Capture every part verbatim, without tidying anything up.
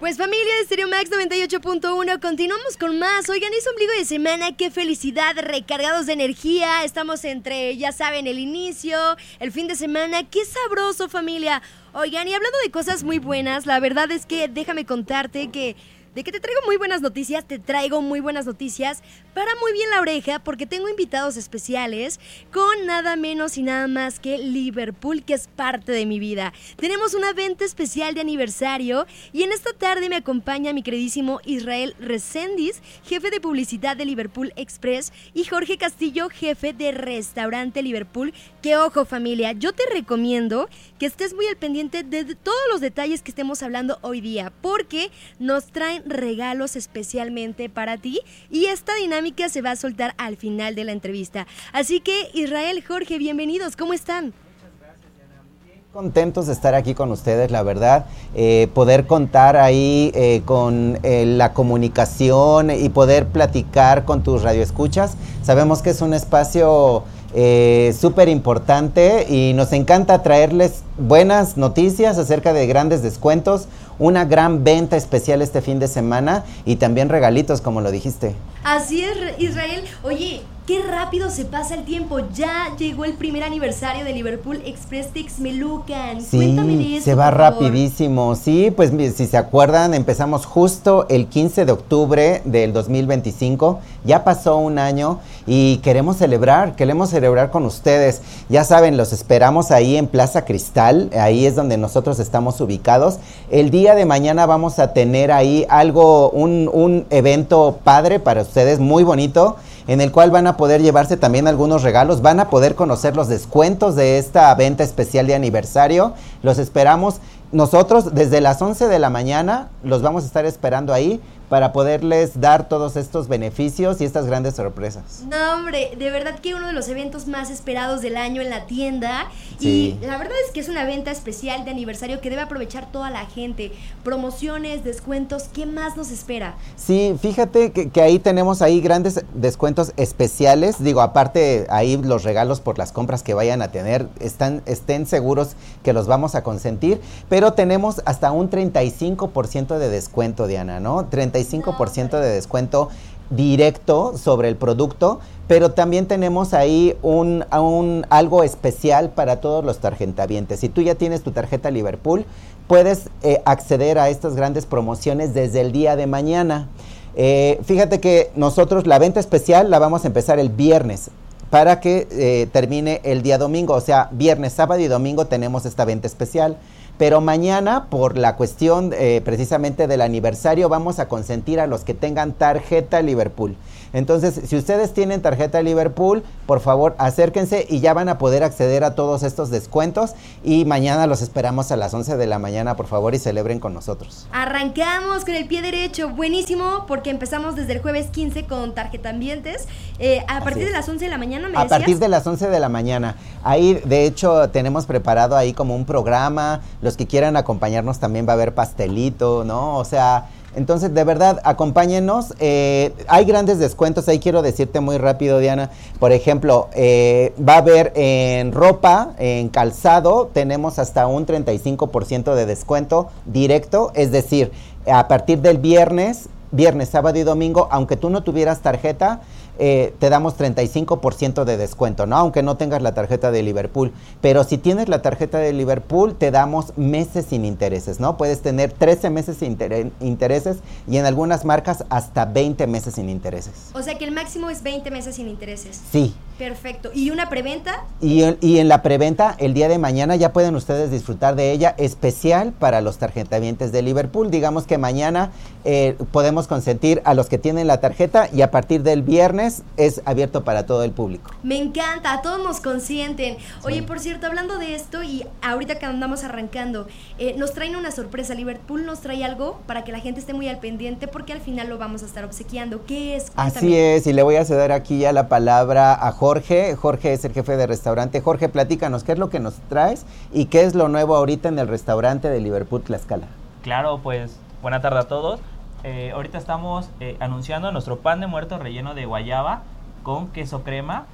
Pues familia de Stereo Max noventa y ocho punto uno, continuamos con más. Oigan, es ombligo de semana, qué felicidad, recargados de energía. Estamos entre, ya saben, el inicio, el fin de semana. Qué sabroso, familia. Oigan, y hablando de cosas muy buenas, la verdad es que déjame contarte que... De que te traigo muy buenas noticias, te traigo muy buenas noticias. Para muy bien la oreja porque tengo invitados especiales con nada menos y nada más que Liverpool, que es parte de mi vida. Tenemos una venta especial de aniversario y en esta tarde me acompaña mi queridísimo Israel Reséndiz, jefe de publicidad de Liverpool Express, y Jorge Castillo, jefe de restaurante Liverpool. Que ojo familia, yo te recomiendo que estés muy al pendiente de todos los detalles que estemos hablando hoy día, porque nos traen regalos especialmente para ti y esta dinámica se va a soltar al final de la entrevista. Así que Israel, Jorge, bienvenidos, ¿cómo están? Muchas gracias, Diana. Muy bien. Contentos de estar aquí con ustedes, la verdad, eh, poder contar ahí eh, con eh, la comunicación y poder platicar con tus radioescuchas. Sabemos que es un espacio eh, súper importante y nos encanta traerles buenas noticias acerca de grandes descuentos, una gran venta especial este fin de semana y también regalitos, como lo dijiste. Así es, Israel. Oye, qué rápido se pasa el tiempo. Ya llegó el primer aniversario de Liverpool Express Texmelucan. Sí, cuéntame de eso, se va por favor. rapidísimo. Sí, pues si se acuerdan, empezamos justo el quince de octubre del dos mil veinticinco. Ya pasó un año y queremos celebrar, queremos celebrar con ustedes. Ya saben, los esperamos ahí en Plaza Cristal. Ahí es donde nosotros estamos ubicados. El día de mañana vamos a tener ahí algo, un, un evento padre para ustedes, muy bonito, en el cual van a poder llevarse también algunos regalos, van a poder conocer los descuentos de esta venta especial de aniversario. Los esperamos. Nosotros desde las once de la mañana los vamos a estar esperando ahí para poderles dar todos estos beneficios y estas grandes sorpresas. No, hombre, de verdad que uno de los eventos más esperados del año en la tienda. Sí. Y la verdad es que es una venta especial de aniversario que debe aprovechar toda la gente. Promociones, descuentos, ¿qué más nos espera? Sí, fíjate que, que ahí tenemos ahí grandes descuentos especiales. Digo, aparte ahí los regalos por las compras que vayan a tener, están, estén seguros que los vamos a consentir. Pero tenemos hasta un treinta y cinco por ciento de descuento, Diana, ¿no? treinta y cinco por ciento de descuento directo sobre el producto, pero también tenemos ahí un, un algo especial para todos los tarjetavientes. Si tú ya tienes tu tarjeta Liverpool, puedes eh, acceder a estas grandes promociones desde el día de mañana. Eh, fíjate que nosotros la venta especial la vamos a empezar el viernes para que eh, termine el día domingo, o sea, viernes, sábado y domingo tenemos esta venta especial. Pero mañana, por la cuestión eh, precisamente del aniversario, vamos a consentir a los que tengan tarjeta Liverpool. Entonces, si ustedes tienen tarjeta Liverpool, por favor, acérquense y ya van a poder acceder a todos estos descuentos. Y mañana los esperamos a las once de la mañana, por favor, y celebren con nosotros. Arrancamos con el pie derecho, buenísimo, porque empezamos desde el jueves quince con tarjetaambientes. Eh, a partir de las once de la mañana, ¿me A decías? partir de las once de la mañana. Ahí, de hecho, tenemos preparado ahí como un programa. Los que quieran acompañarnos también va a haber pastelito, ¿no? O sea, entonces de verdad, acompáñenos. Eh, hay grandes descuentos, ahí quiero decirte muy rápido, Diana. Por ejemplo, eh, va a haber en ropa, en calzado, tenemos hasta un treinta y cinco por ciento de descuento directo. Es decir, a partir del viernes, viernes, sábado y domingo, aunque tú no tuvieras tarjeta, Eh, te damos treinta y cinco por ciento de descuento, ¿no? Aunque no tengas la tarjeta de Liverpool. Pero si tienes la tarjeta de Liverpool, te damos meses sin intereses, ¿no? Puedes tener trece meses sin inter- intereses y en algunas marcas hasta veinte meses sin intereses. O sea que el máximo es veinte meses sin intereses. Sí. Perfecto. ¿Y una preventa? Y, y en la preventa, el día de mañana ya pueden ustedes disfrutar de ella, especial para los tarjetavientes de Liverpool. Digamos que mañana eh, podemos consentir a los que tienen la tarjeta y a partir del viernes es abierto para todo el público. Me encanta, a todos nos consienten. Oye, Sí. por cierto, hablando de esto y ahorita que andamos arrancando, eh, nos traen una sorpresa. Liverpool nos trae algo para que la gente esté muy al pendiente porque al final lo vamos a estar obsequiando. ¿Qué es? Cuéntame. Así es, y le voy a ceder aquí ya la palabra a Jorge. Jorge es el jefe de restaurante. Jorge, platícanos, ¿qué es lo que nos traes y qué es lo nuevo ahorita en el restaurante de Liverpool Tlaxcala? Claro, pues, buena tarde a todos. Eh, ahorita estamos eh, anunciando nuestro pan de muerto relleno de guayaba con queso crema.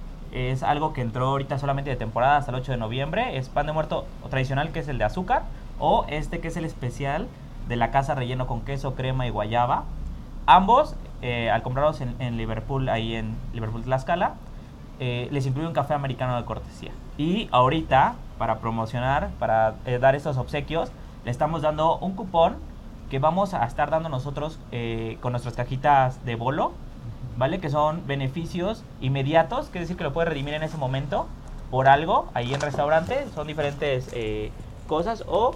Es algo que entró ahorita solamente de temporada hasta el ocho de noviembre. Es pan de muerto tradicional, que es el de azúcar, o este que es el especial de la casa relleno con queso, crema y guayaba. Ambos, eh, al comprarlos en, en Liverpool, ahí en Liverpool Tlaxcala, eh, les incluye un café americano de cortesía. Y ahorita, para promocionar, para eh, dar estos obsequios, le estamos dando un cupón que vamos a estar dando nosotros eh, con nuestras cajitas de bolo, ¿vale? Que son beneficios inmediatos, que es decir que lo puedes redimir en ese momento por algo ahí en restaurante. Son diferentes eh, cosas, o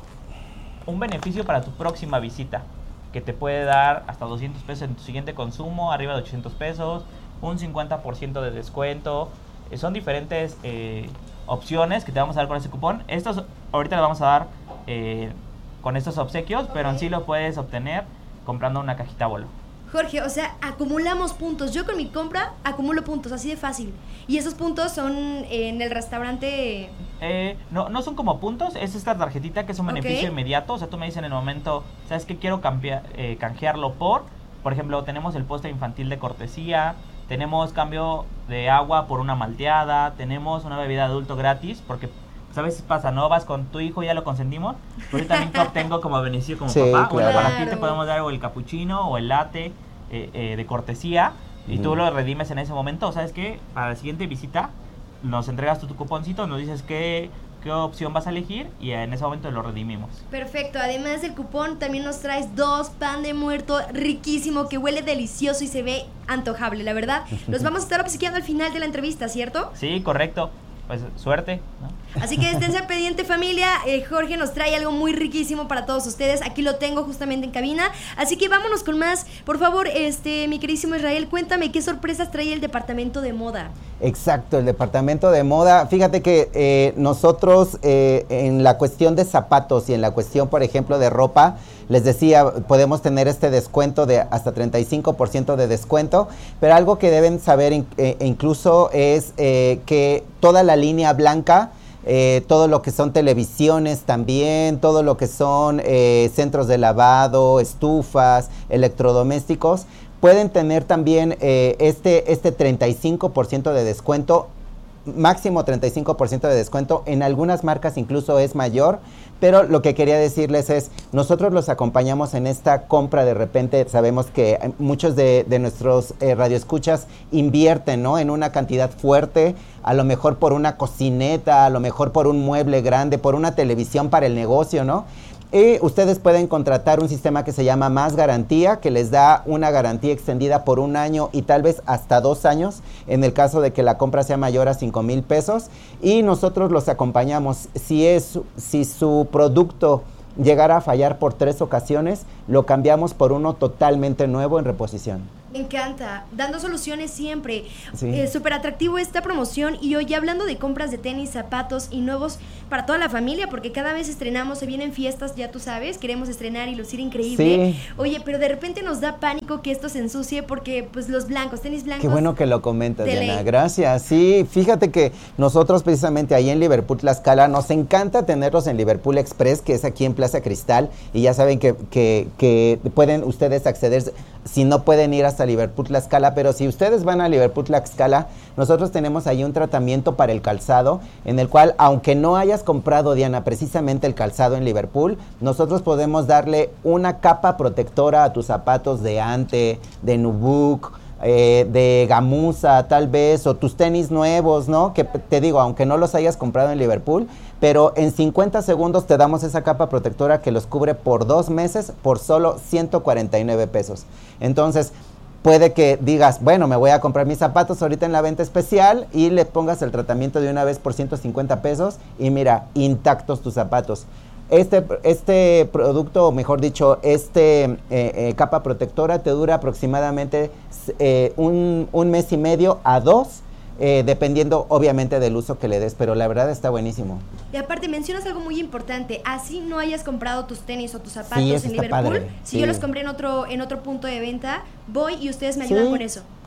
un beneficio para tu próxima visita, que te puede dar hasta doscientos pesos en tu siguiente consumo, arriba de ochocientos pesos, un cincuenta por ciento de descuento. Eh, son diferentes eh, opciones que te vamos a dar con ese cupón. Estos ahorita le vamos a dar eh, con estos obsequios, okay, pero en sí lo puedes obtener comprando una cajita bolo. Jorge, o sea, acumulamos puntos. Yo con mi compra acumulo puntos, así de fácil. ¿Y esos puntos son en el restaurante? Eh, no, no son como puntos, es esta tarjetita que es un beneficio okay. inmediato. O sea, tú me dices en el momento, ¿sabes qué? Quiero cambiar, eh, canjearlo por, por ejemplo, tenemos el postre infantil de cortesía, tenemos cambio de agua por una malteada, tenemos una bebida adulto gratis, porque pues, a veces pasa, ¿no? Vas con tu hijo, ya lo consentimos, pero yo también te obtengo como beneficio como sí, papá. Claro. Bueno, para ti te podemos dar o el capuchino o el latte eh, eh, de cortesía, y mm. tú lo redimes en ese momento. ¿Sabes qué? Para la siguiente visita nos entregas tu, tu cuponcito, nos dices qué, qué opción vas a elegir y en ese momento lo redimimos. Perfecto. Además del cupón también nos traes dos pan de muerto riquísimo que huele delicioso y se ve antojable, la verdad. Los vamos a estar obsequiando al final de la entrevista, ¿cierto? Sí, correcto. Pues suerte, ¿no? Así que esténse al pendiente, familia. eh, Jorge nos trae algo muy riquísimo para todos ustedes. Aquí lo tengo justamente en cabina. Así que vámonos con más. Por favor, este, mi queridísimo Israel, cuéntame qué sorpresas trae el departamento de moda. Exacto, el departamento de moda. Fíjate que eh, nosotros eh, en la cuestión de zapatos y en la cuestión, por ejemplo, de ropa, les decía, podemos tener este descuento de hasta treinta y cinco por ciento de descuento, pero algo que deben saber in, eh, incluso es eh, que toda la línea blanca, eh, todo lo que son televisiones también, todo lo que son eh, centros de lavado, estufas, electrodomésticos, pueden tener también eh, este, este treinta y cinco por ciento de descuento, máximo treinta y cinco por ciento de descuento, en algunas marcas incluso es mayor, pero lo que quería decirles es, nosotros los acompañamos en esta compra. De repente sabemos que muchos de, de nuestros eh, radioescuchas invierten, ¿no?, en una cantidad fuerte, a lo mejor por una cocineta, a lo mejor por un mueble grande, por una televisión para el negocio, ¿no? Y ustedes pueden contratar un sistema que se llama Más Garantía, que les da una garantía extendida por un año y tal vez hasta dos años, en el caso de que la compra sea mayor a cinco mil pesos. Y nosotros los acompañamos. Si, es, si su producto llegara a fallar por tres ocasiones, lo cambiamos por uno totalmente nuevo en reposición. Me encanta, dando soluciones siempre. Sí. Eh, súper atractivo esta promoción. Y hoy hablando de compras de tenis, zapatos y nuevos para toda la familia, porque cada vez estrenamos, se vienen fiestas, ya tú sabes, queremos estrenar y lucir increíble. Sí. Oye, pero de repente nos da pánico que esto se ensucie porque pues los blancos, tenis blancos. Qué bueno que lo comentas, Diana, gracias. Sí, fíjate que nosotros precisamente ahí en Liverpool Tlaxcala nos encanta tenerlos en Liverpool Express, que es aquí en Plaza Cristal, y ya saben que, que, que pueden ustedes acceder, si no pueden ir hasta Liverpool Tlaxcala, pero si ustedes van a Liverpool Tlaxcala, nosotros tenemos ahí un tratamiento para el calzado, en el cual, aunque no hayas comprado, Diana, precisamente el calzado en Liverpool, nosotros podemos darle una capa protectora a tus zapatos de Ante, de Nubuck, eh, de gamuza tal vez, o tus tenis nuevos, ¿no? Que te digo, aunque no los hayas comprado en Liverpool, pero en cincuenta segundos te damos esa capa protectora que los cubre por dos meses por solo ciento cuarenta y nueve pesos. Entonces, puede que digas, bueno, me voy a comprar mis zapatos ahorita en la venta especial y le pongas el tratamiento de una vez por ciento cincuenta pesos y mira, intactos tus zapatos. Este, este producto, o mejor dicho, este eh, eh, capa protectora te dura aproximadamente eh, un, un mes y medio a dos, Eh, dependiendo obviamente del uso que le des, pero la verdad está buenísimo. Y aparte mencionas algo muy importante, así no hayas comprado tus tenis o tus zapatos sí, en Liverpool, padre. si sí. yo los compré en otro, en otro punto de venta, voy y ustedes me ayudan sí. con eso.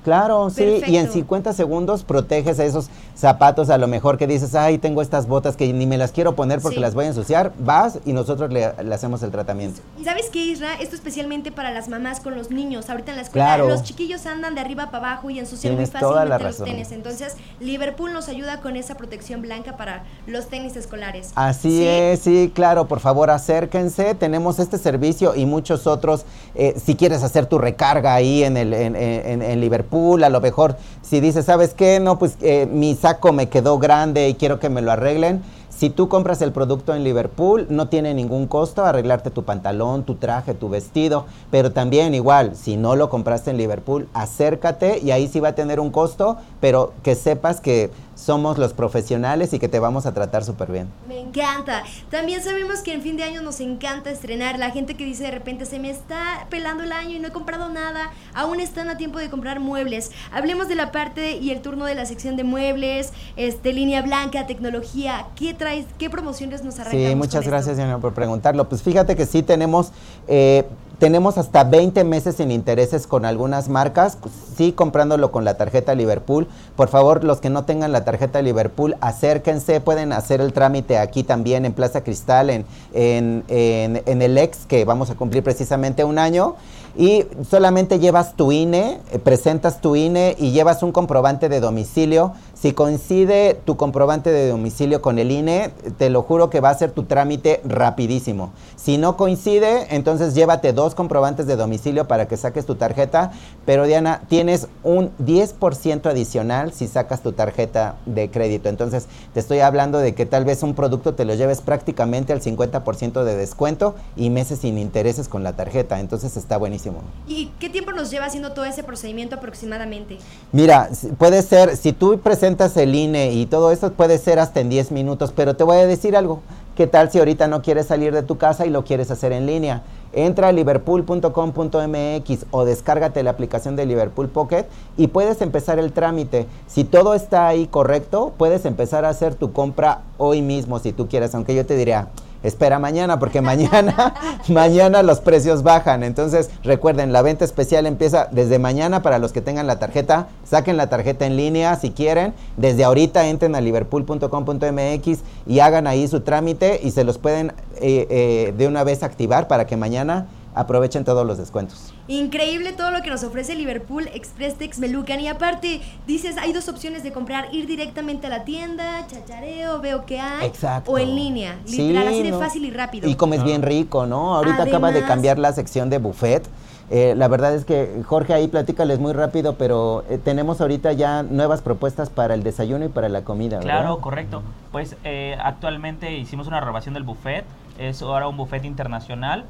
Claro, sí, Perfecto. y en cincuenta segundos proteges esos zapatos, a lo mejor que dices, ay, tengo estas botas que ni me las quiero poner porque Sí. las voy a ensuciar, vas y nosotros le, le hacemos el tratamiento. ¿Y sabes qué, Isra? Esto especialmente para las mamás con los niños. Ahorita en la escuela Claro. los chiquillos andan de arriba para abajo y ensucian Tienes muy toda la fácilmente los razón. tenis. Entonces, Liverpool nos ayuda con esa protección blanca para los tenis escolares. Así ¿Sí? es, sí, claro, por favor acérquense, tenemos este servicio y muchos otros, eh, si quieres hacer tu recarga ahí en, el, en, en, en Liverpool, a lo mejor si dices, ¿sabes qué? No, pues eh, mi saco me quedó grande y quiero que me lo arreglen. Si tú compras el producto en Liverpool, no tiene ningún costo arreglarte tu pantalón, tu traje, tu vestido, pero también igual, si no lo compraste en Liverpool, acércate y ahí sí va a tener un costo, pero que sepas que somos los profesionales y que te vamos a tratar súper bien. Me encanta. También sabemos que en fin de año nos encanta estrenar. La gente que dice de repente, se me está pelando el año y no he comprado nada, aún están a tiempo de comprar muebles. Hablemos de la parte y el turno de la sección de muebles, este, línea blanca, tecnología. ¿Qué traes? ¿Qué promociones nos arrancamos? Sí, muchas con gracias, esto? Diana, por preguntarlo. Pues fíjate que sí tenemos, eh, tenemos hasta veinte meses sin intereses con algunas marcas, sí comprándolo con la tarjeta Liverpool. Por favor, los que no tengan la tarjeta Liverpool, acérquense, pueden hacer el trámite aquí también en Plaza Cristal, en, en, en, en el ex, que vamos a cumplir precisamente un año. Y solamente llevas tu I N E, eh, presentas tu I N E y llevas un comprobante de domicilio. Si coincide tu comprobante de domicilio con el I N E, te lo juro que va a ser tu trámite rapidísimo. Si no coincide, entonces llévate dos comprobantes de domicilio para que saques tu tarjeta. Pero Diana, tienes un diez por ciento adicional si sacas tu tarjeta de crédito. Entonces te estoy hablando de que tal vez un producto te lo lleves prácticamente al cincuenta por ciento de descuento y meses sin intereses con la tarjeta. Entonces está buenísimo. ¿Y qué tiempo nos lleva haciendo todo ese procedimiento aproximadamente? Mira, puede ser, si tú presentas el I N E y todo eso, puede ser hasta en diez minutos, pero te voy a decir algo. ¿Qué tal si ahorita no quieres salir de tu casa y lo quieres hacer en línea? Entra a liverpool punto com punto m x o descárgate la aplicación de Liverpool Pocket y puedes empezar el trámite. Si todo está ahí correcto, puedes empezar a hacer tu compra hoy mismo si tú quieres, aunque yo te diría, espera mañana, porque mañana, mañana los precios bajan. Entonces, recuerden, la venta especial empieza desde mañana para los que tengan la tarjeta. Saquen la tarjeta en línea si quieren. Desde ahorita entren a liverpool punto com punto m x y hagan ahí su trámite y se los pueden eh, eh, de una vez activar para que mañana aprovechen todos los descuentos. Increíble todo lo que nos ofrece Liverpool Express Texmelucan. Y aparte, dices, hay dos opciones de comprar: ir directamente a la tienda, chachareo, veo qué hay. Exacto. O en línea, literal, Sí, así de ¿no? fácil y rápido. Y comes bien rico, ¿no? Ahorita acaba de Además- cambiar la sección de buffet. Eh, la verdad es que, Jorge, ahí platícales muy rápido, pero eh, tenemos ahorita ya nuevas propuestas para el desayuno y para la comida, ¿verdad? Claro, correcto. Pues eh, actualmente hicimos una renovación del buffet. Es ahora un buffet internacional.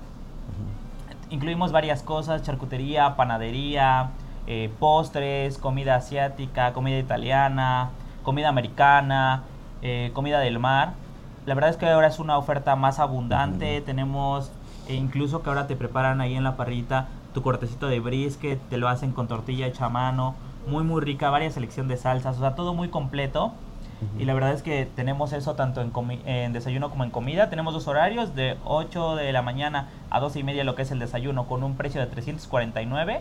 Incluimos varias cosas: charcutería, panadería, eh, postres, comida asiática, comida italiana, comida americana, eh, comida del mar. La verdad es que ahora es una oferta más abundante. Uh-huh. Tenemos eh, incluso que ahora te preparan ahí en la parrita tu cortecito de brisket, te lo hacen con tortilla hecha a mano, muy muy rica, varias selección de salsas, o sea, todo muy completo. Uh-huh. Y la verdad es que tenemos eso tanto en, comi- en desayuno como en comida. Tenemos dos horarios, de ocho de la mañana a doce y media, lo que es el desayuno, con un precio de trescientos cuarenta y nueve,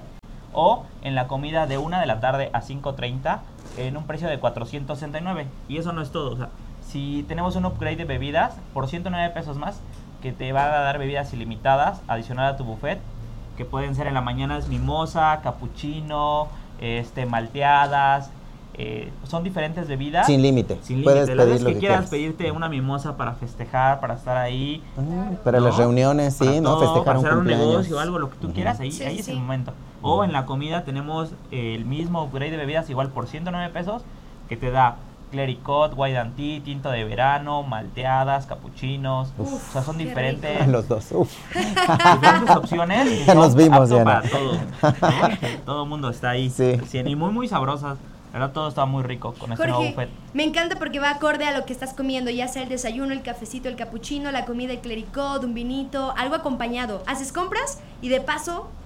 o en la comida de una de la tarde a cinco treinta en un precio de cuatrocientos sesenta y nueve. Y eso no es todo, o sea, si tenemos un upgrade de bebidas por ciento nueve pesos más, que te va a dar bebidas ilimitadas adicional a tu buffet, que pueden ser en la mañana es mimosa, capuchino, este, malteadas. Eh, son diferentes bebidas. Sin límite. Sin Puedes límite. La pedir vez lo que, que quieras quieras. pedirte una mimosa para festejar, para estar ahí. Ah, para ¿no? las reuniones, sí, Para ¿no? todo, Festejar para un hacer un cumpleaños. negocio, algo, lo que tú Uh-huh. quieras, ahí, Sí, ahí sí, es sí. el momento. O en la comida tenemos eh, el mismo upgrade de bebidas, igual por ciento nueve pesos, que te da clericot, white and tea, tinto de verano, malteadas, capuchinos. Uf, o sea, son qué diferentes, A los dos, uf. diferentes opciones. que Ya son nos vimos, apto Diana. para todos, ¿no? Todo el mundo está ahí. Sí. Cien, y muy, muy sabrosas. La verdad, todo está muy rico con este nuevo Jorge, buffet. me encanta porque va acorde a lo que estás comiendo, ya sea el desayuno, el cafecito, el capuchino, la comida, el clericot, un vinito, algo acompañado. Haces compras y de paso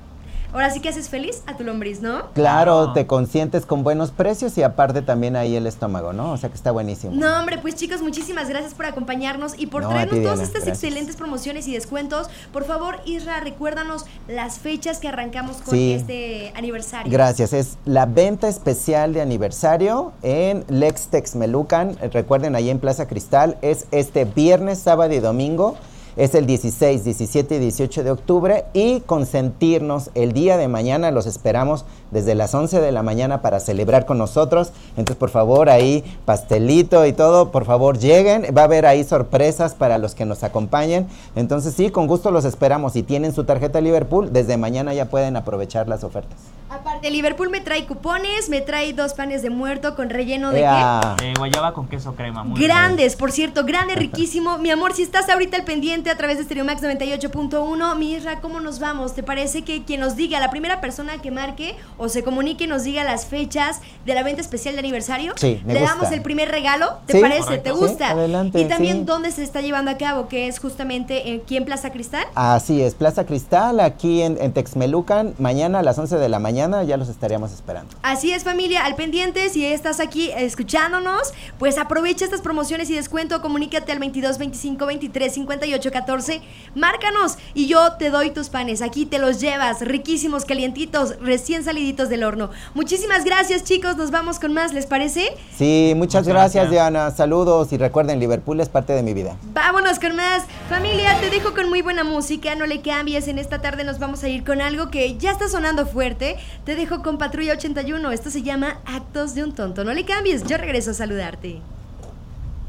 ahora sí que haces feliz a tu lombriz, ¿no? Claro, Claro. te consientes con buenos precios y aparte también ahí el estómago, ¿no? O sea que está buenísimo. No, hombre, pues chicos, muchísimas gracias por acompañarnos y por No, traernos a ti, todas Diana, estas gracias. excelentes promociones y descuentos. Por favor, Isra, recuérdanos las fechas que arrancamos con Sí. este aniversario. Gracias, es la venta especial de aniversario en Lex Texmelucan, eh, recuerden ahí en Plaza Cristal, es este viernes, sábado y domingo, es el dieciséis, diecisiete y dieciocho de octubre y consentirnos el día de mañana, los esperamos desde las once de la mañana para celebrar con nosotros, entonces por favor ahí pastelito y todo, por favor lleguen, va a haber ahí sorpresas para los que nos acompañen, entonces sí, con gusto los esperamos, si tienen su tarjeta Liverpool, desde mañana ya pueden aprovechar las ofertas. Aparte, Liverpool me trae cupones, me trae dos panes de muerto con relleno de Ea. Eh, guayaba con queso crema. Muy grandes, por cierto, grande, riquísimo. Mi amor, si estás ahorita al pendiente a través de Stereo Max noventa y ocho punto uno, mi Isra, ¿cómo nos vamos? ¿Te parece que quien nos diga, la primera persona que marque o se comunique nos diga las fechas de la venta especial de aniversario? Sí, me le gusta. damos el primer regalo, ¿te Sí, parece? correcto. ¿Te Sí, gusta? adelante, y también sí. dónde se está llevando a cabo, que es justamente en, aquí en Plaza Cristal. Así es, Plaza Cristal, aquí en, en Texmelucan, mañana a las once de la mañana, ya los estaríamos esperando. Así es, familia, al pendiente, si estás aquí escuchándonos, pues aprovecha estas promociones y descuento, comunícate al veintidós veinticinco veintitrés cincuenta y ocho catorce, márcanos y yo te doy tus panes, aquí te los llevas, riquísimos, calientitos, recién saliditos del horno. Muchísimas gracias, chicos, nos vamos con más, ¿les parece? Sí, muchas, Muchas gracias, gracias. Diana, saludos y recuerden, Liverpool es parte de mi vida. Vámonos con más. Familia, te dejo con muy buena música, no le cambies, en esta tarde nos vamos a ir con algo que ya está sonando fuerte, te dejo con Patrulla ochenta y uno, esto se llama Actos de un Tonto, no le cambies, yo regreso a saludarte.